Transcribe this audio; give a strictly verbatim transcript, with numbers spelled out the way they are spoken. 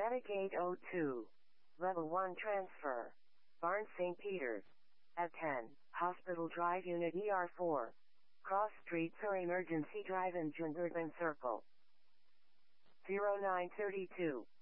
Medic eight oh two. Level one transfer. Barnes Saint Peters. At ten, Hospital Drive Unit E R four. Cross Streets or Emergency Drive in Jungervan Circle. zero nine three two.